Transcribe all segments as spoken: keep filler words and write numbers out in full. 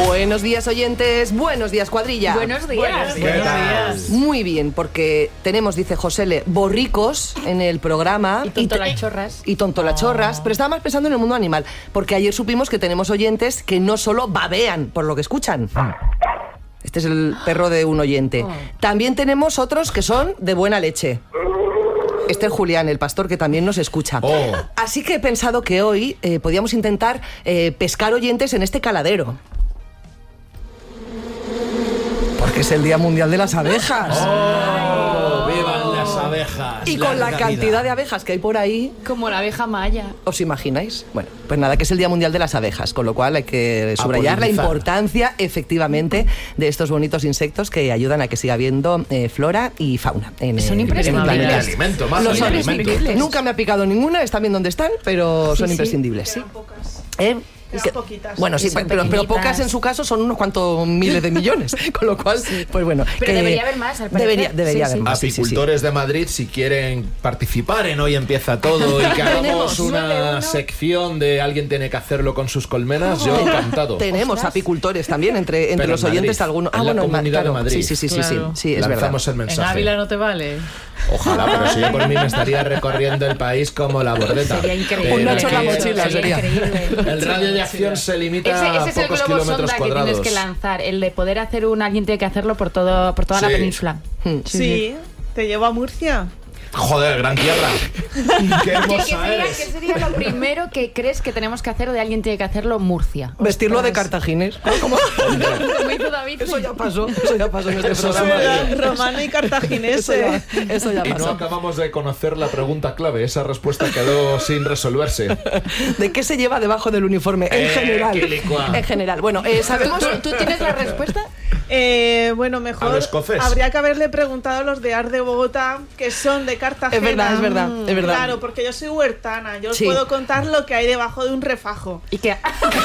Buenos días, oyentes. Buenos días, cuadrilla. Buenos días. Buenos días. Buenos días. Muy bien, porque tenemos, dice Josele, borricos en el programa. Y tontolachorras. Y tontolachorras. Oh. Pero estaba más pensando en el mundo animal, porque ayer supimos que tenemos oyentes que no solo babean por lo que escuchan. Este es el perro de un oyente. Oh. También tenemos otros que son de buena leche. Este es Julián, el pastor, que también nos escucha. Oh. Así que he pensado que hoy eh, podíamos intentar eh, pescar oyentes en este caladero. Porque es el Día Mundial de las Abejas. ¡Oh! ¡Vivan las abejas! Y con la Larga cantidad vida. de abejas que hay por ahí, Como la abeja maya. ¿os imagináis? Bueno, pues nada, que es el Día Mundial de las Abejas, con lo cual hay que subrayar la polinizar. importancia, efectivamente, de estos bonitos insectos que ayudan a que siga habiendo eh, flora y fauna en, Son eh, imprescindibles. en el El planeta. alimento, más Lo el son. alimento. Nunca me ha picado ninguna, están bien donde están, pero son sí. imprescindibles. Quedan pocas. ¿Eh? Quedan Que- poquitas. Bueno, sí, Y son pero, pero pequeñitas. pocas en su caso son unos cuantos miles de millones, con lo cual, pues bueno. Pero que debería haber más, al parecer. Debería, debería Sí, haber sí. más. sí, sí, sí. Apicultores de Madrid, si quieren participar en Hoy Empieza Todo y que hagamos Tenemos una nueve uno. sección de alguien tiene que hacerlo con sus colmenas, yo encantado. Tenemos Ostras. apicultores también, entre, entre Pero los en Madrid, oyentes algunos. en la Ma- Comunidad de claro, Madrid. Sí, sí, sí, sí, sí, Claro. sí, es verdad. Lanzamos el En mensaje. Ávila no te vale. Ojalá, pero si yo por mí me estaría recorriendo el país como la bordeta. Sería increíble. Un ocho en la Aquí mochila sería. increíble. El radio de acción se limita Ese, a ese es el pocos globo kilómetros sonda que tienes cuadrados. que lanzar. El de poder hacer un... Alguien tiene que hacerlo por, todo, por toda la Sí. península. Hmm. Sí, te llevo a Murcia. Joder, gran tierra. Qué ¿Qué, hermosa sería, eres. qué sería lo primero que crees que tenemos que hacer o de alguien tiene que hacerlo Murcia? Vestirlo de cartaginés. ¿Cómo? Como hizo David. Eso ya pasó, eso ya pasó en este Eso programa. sí. Era romano y Eso cartaginese. ya, eso ya Y no pasó. acabamos de conocer la pregunta clave. Esa respuesta quedó sin resolverse. ¿De qué se lleva debajo del uniforme? En Eh, general. qué licua. En general. Bueno, eh, sabemos. ¿Tú, tú tienes la respuesta? Eh, bueno, A mejor los cofés. habría que haberle preguntado a los de Ar de Bogotá, que son de Cartagena. Es verdad, es verdad, Mm, es verdad. Claro, porque yo soy huertana. Yo os Sí. puedo contar lo que hay debajo de un refajo. Y que...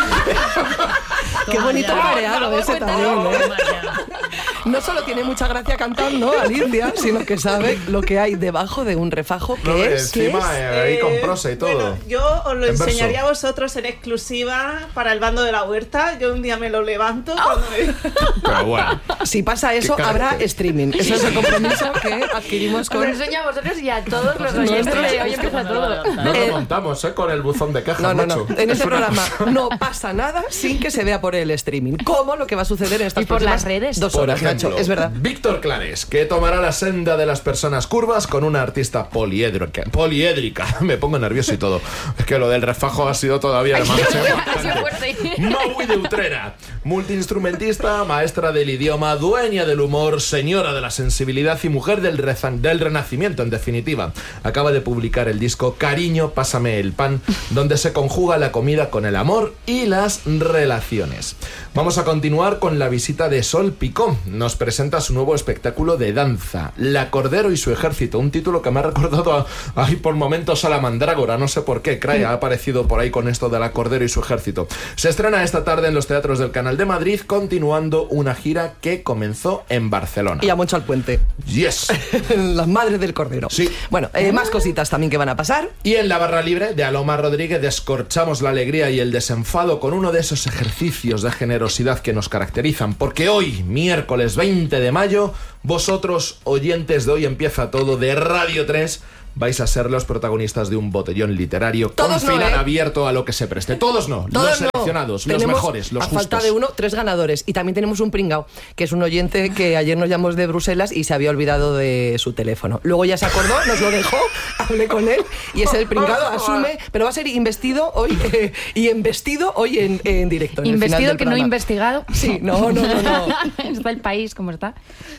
Qué bonito ya. pareado ese también, ¿eh? No solo tiene mucha gracia cantando a Lidia, sino que sabe lo que hay debajo de un refajo, que No, es. ¿qué encima es? eh, ahí con Eh, prosa y todo. Bueno, yo os lo En verso. enseñaría a vosotros en exclusiva para el bando de la huerta. Yo un día me lo levanto Ah. cuando me... Pero bueno. Si pasa eso, Qué habrá carácter. streaming. Ese es el compromiso que adquirimos Os con. lo enseño a vosotros y a todos los oyentes de Hoy Empieza Todo. No Eh, lo montamos, ¿eh? Con el buzón de caja, No, no, no. macho. En este Es una programa cosa. no pasa nada sin que se vea por el streaming. Como lo que va a suceder en estas Y por próximas las redes. dos Por horas, ejemplo, Nacho. Es verdad. Víctor Clares, que tomará la senda de las personas curvas con una artista poliédrica. Poliédrica. Me pongo nervioso y todo. Es que lo del refajo ha sido todavía más Ha sido fuerte. Maui de Utrera, multiinstrumentista, maestra del idioma, dueña del humor, señora de la sensibilidad y mujer del, rezan- del renacimiento, en definitiva. Acaba de publicar el disco Cariño, pásame el pan, donde se conjuga la comida con el amor y las relaciones. Vamos a continuar con la visita de Sol Picó. Nos presenta su nuevo espectáculo de danza, La Cordero y su ejército, un título que me ha recordado a, ahí por momentos a la Mandrágora, no sé por qué, Cray ha aparecido por ahí con esto de La Cordero y su ejército. Se estrena esta tarde en los teatros del Canal de Madrid, continuando una gira que comenzó en Barcelona. Y a Moncho al Puente. Yes. Las madres del cordero. Sí. Bueno, eh, más cositas también que van a pasar. Y en la barra libre de Aloma Rodríguez descorchamos la alegría y el desenfado con uno de esos ejercicios de generosidad que nos caracterizan, porque hoy, miércoles veinte de mayo, vosotros, oyentes de Hoy Empieza Todo de Radio tres, vais a ser los protagonistas de un botellón literario Todos con no, final ¿eh? abierto a lo que se preste. Todos no, Todos los no. seleccionados, los Tenemos, mejores, los a justos. falta de uno, tres ganadores. Y también tenemos un pringao, que es un oyente que ayer nos llamó de Bruselas y se había olvidado de su teléfono. Luego ya se acordó, nos lo dejó, hablé con él y es el pringado, asume, pero va a ser investido hoy eh, y embestido hoy en, en directo. En el final Investido del que no programa. investigado. Sí, no, no, no, no. Está el país como está.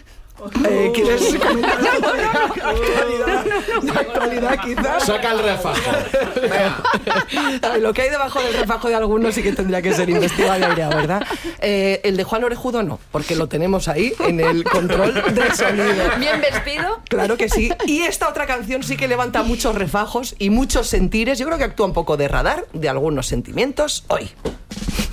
Eh, ¿Quieres comentar algo de actualidad? De actualidad, quizás. Saca el refajo. Venga. A ver, lo que hay debajo del refajo de algunos sí que tendría que ser investigado y aireado, ¿verdad? Eh, el de Juan Orejudo no, porque lo tenemos ahí en el control del sonido. Bien vestido. Claro que sí. Y esta otra canción sí que levanta muchos refajos y muchos sentires. Yo creo que actúa un poco de radar de algunos sentimientos hoy.